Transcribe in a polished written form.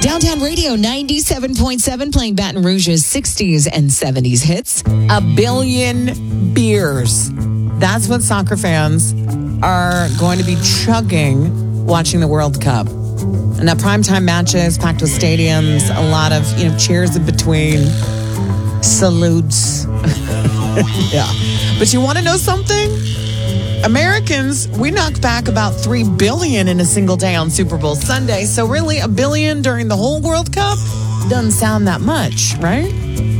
Downtown Radio 97.7 playing Baton Rouge's 60s and 70s hits. 1 billion beers. That's what soccer fans are going to be chugging watching the World Cup. And that primetime matches packed with stadiums, a lot of, cheers in between, salutes. Yeah. But you want to know something? Americans, we knocked back about 3 billion in a single day on Super Bowl Sunday. So really, 1 billion during the whole World Cup doesn't sound that much, right?